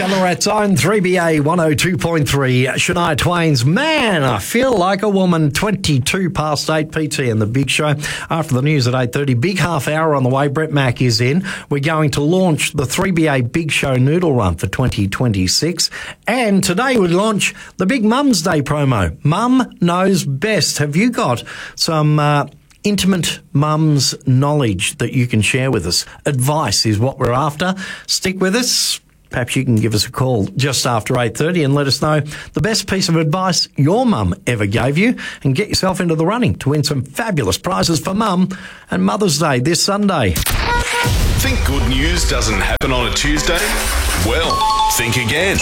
Ballarat's own 3BA 102.3. Shania Twain's Man, I Feel Like a Woman. 22 past 8 PT in the Big Show. After the news at 8:30, big half hour on the way. Brett Mack is in. We're going to launch the 3BA Big Show Noodle Run for 2026. And today we launch the Big Mum's Day promo. Mum knows best. Have you got some intimate mum's knowledge that you can share with us? Advice is what we're after. Stick with us. Perhaps you can give us a call just after 8:30 and let us know the best piece of advice your mum ever gave you, and get yourself into the running to win some fabulous prizes for Mum and Mother's Day this Sunday. Think good news doesn't happen on a Tuesday? Well, think again.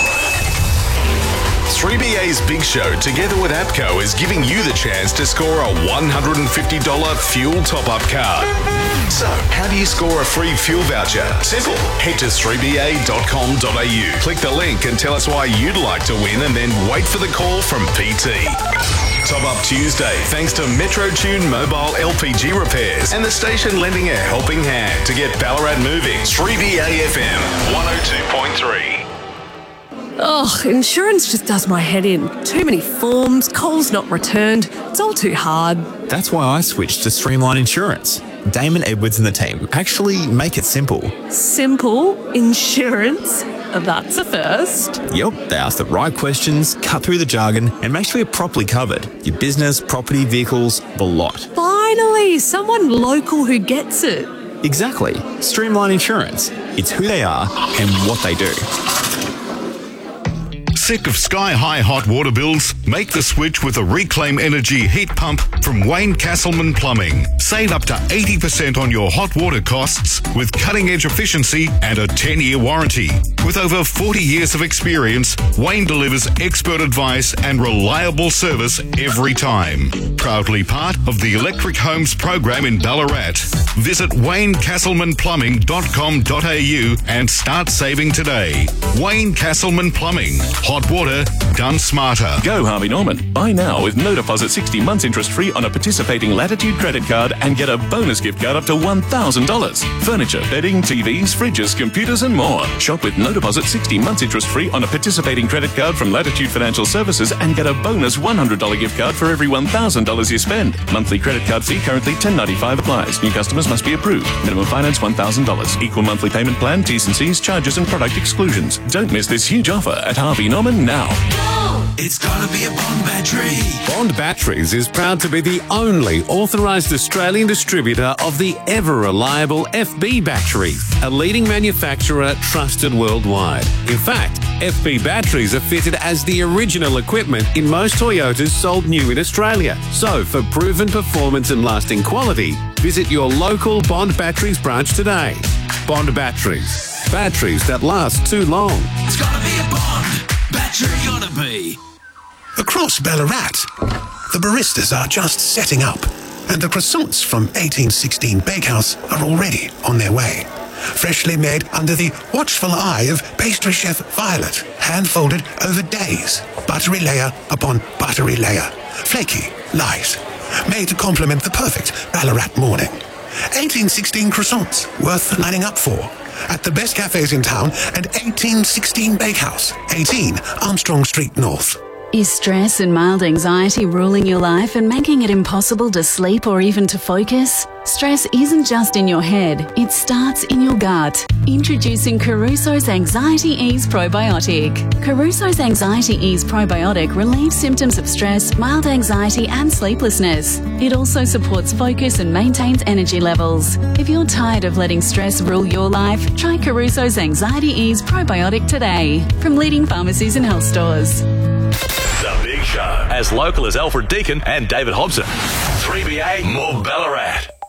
3BA's Big Show, together with APCO, is giving you the chance to score a $150 fuel top-up card. So, how do you score a free fuel voucher? Simple. Head to 3ba.com.au. Click the link and tell us why you'd like to win, and then wait for the call from PT. Top Up Tuesday, thanks to Metro Tune Mobile LPG Repairs and the station lending a helping hand to get Ballarat moving. 3BA FM 102.3. Oh, insurance just does my head in. Too many forms, calls not returned. It's all too hard. That's why I switched to Streamline Insurance. Damon Edwards and the team actually make it simple. Simple insurance? That's a first. Yep, they ask the right questions, cut through the jargon, and make sure you're properly covered. Your business, property, vehicles, the lot. Finally, someone local who gets it. Exactly. Streamline Insurance. It's who they are and what they do. Sick of sky-high hot water bills? Make the switch with a Reclaim Energy heat pump from Wayne Castleman Plumbing. Save up to 80% on your hot water costs with cutting-edge efficiency and a 10-year warranty. With over 40 years of experience, Wayne delivers expert advice and reliable service every time. Proudly part of the Electric Homes program in Ballarat. Visit WayneCastlemanPlumbing.com.au and start saving today. Wayne Castleman Plumbing. Hot water done smarter. Go Harvey Norman. Buy now with no deposit, 60 months interest free on a participating Latitude credit card and get a bonus gift card up to $1,000. Furniture, bedding, TVs, fridges, computers and more. Shop with no deposit, 60 months interest free on a participating credit card from Latitude Financial Services and get a bonus $100 gift card for every $1,000 you spend. Monthly credit card fee currently $10.95 applies. New customers must be approved. Minimum finance $1,000. Equal monthly payment plan, T's and C's, charges and product exclusions. Don't miss this huge offer at Harvey Norman now. It's gotta be a Bond battery. Bond Batteries is proud to be the only authorised Australian distributor of the ever-reliable FB battery, a leading manufacturer trusted worldwide. In fact, FB batteries are fitted as the original equipment in most Toyotas sold new in Australia. So, for proven performance and lasting quality, visit your local Bond Batteries branch today. Bond Batteries. Batteries that last too long. It's gotta be a Bond battery. Gotta be. Across Ballarat, the baristas are just setting up, and the croissants from 1816 Bakehouse are already on their way. Freshly made under the watchful eye of pastry chef Violet, hand-folded over days, buttery layer upon buttery layer, flaky, light, made to complement the perfect Ballarat morning. 1816 croissants, worth lining up for, at the best cafes in town and 1816 Bakehouse, 18 Armstrong Street North. Is stress and mild anxiety ruling your life and making it impossible to sleep or even to focus? Stress isn't just in your head, it starts in your gut. Introducing Caruso's Anxiety Ease Probiotic. Caruso's Anxiety Ease Probiotic relieves symptoms of stress, mild anxiety and sleeplessness. It also supports focus and maintains energy levels. If you're tired of letting stress rule your life, try Caruso's Anxiety Ease Probiotic today from leading pharmacies and health stores. The Big Show. As local as Alfred Deakin and David Hobson. 3BA, more Ballarat.